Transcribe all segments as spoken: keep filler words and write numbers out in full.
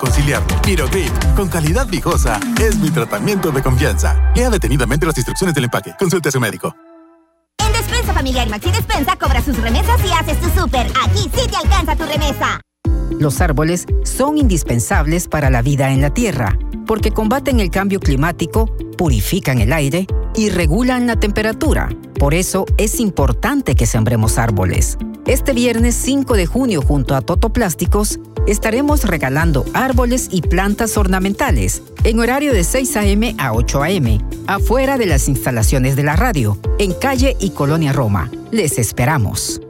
conciliable. Pirogrip, con calidad viejosa, es mi tratamiento de confianza. Lea detenidamente las instrucciones del empaque. Consulte a su médico. En Despensa Familiar Maxi Despensa, cobra sus remesas y haces tu súper. Aquí sí te alcanza tu remesa. Los árboles son indispensables para la vida en la Tierra, porque combaten el cambio climático, purifican el aire y regulan la temperatura. Por eso es importante que sembremos árboles. Este viernes cinco de junio, junto a Toto Plásticos, estaremos regalando árboles y plantas ornamentales en horario de seis a eme a ocho a eme, afuera de las instalaciones de la radio, en Calle y Colonia Roma. Les esperamos.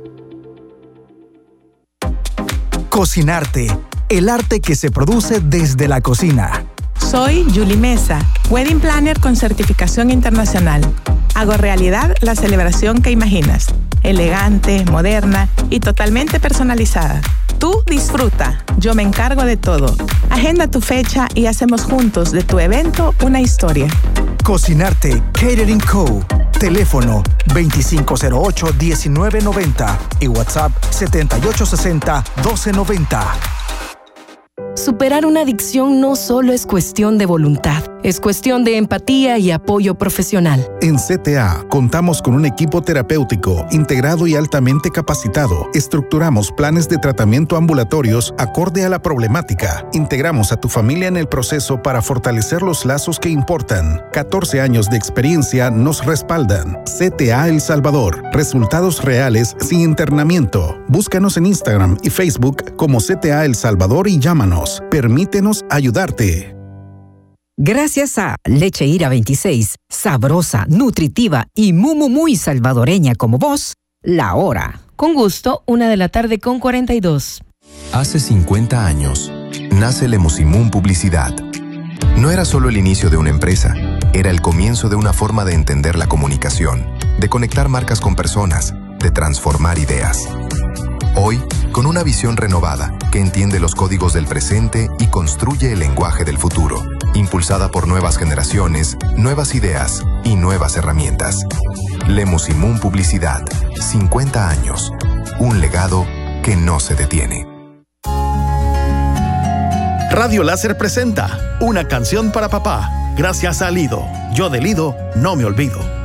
Cocinarte, el arte que se produce desde la cocina. Soy Julie Mesa, Wedding Planner con certificación internacional. Hago realidad la celebración que imaginas, elegante, moderna y totalmente personalizada. Tú disfruta, yo me encargo de todo. Agenda tu fecha y hacemos juntos de tu evento una historia. Cocinarte Catering Co. Teléfono veinticinco cero ocho, diecinueve noventa y WhatsApp setenta y ocho sesenta, doce noventa. Superar una adicción no solo es cuestión de voluntad, es cuestión de empatía y apoyo profesional. En C T A contamos con un equipo terapéutico integrado y altamente capacitado. Estructuramos planes de tratamiento ambulatorios acorde a la problemática. Integramos a tu familia en el proceso para fortalecer los lazos que importan. catorce años de experiencia nos respaldan. C T A El Salvador. Resultados reales sin internamiento. Búscanos en Instagram y Facebook como C T A El Salvador y llámanos. Permítenos ayudarte. Gracias a Leche Ira veintiséis, sabrosa, nutritiva y muy, muy, muy salvadoreña como vos, la hora. Con gusto, una de la tarde con cuarenta y dos. Hace cincuenta años, nace Lemusimún Publicidad. No era solo el inicio de una empresa, era el comienzo de una forma de entender la comunicación, de conectar marcas con personas, de transformar ideas. Hoy, con una visión renovada que entiende los códigos del presente y construye el lenguaje del futuro, impulsada por nuevas generaciones, nuevas ideas y nuevas herramientas. Lemusimún Publicidad, cincuenta años, un legado que no se detiene. Radio Láser presenta Una canción para papá, gracias a Lido. Yo de Lido no me olvido.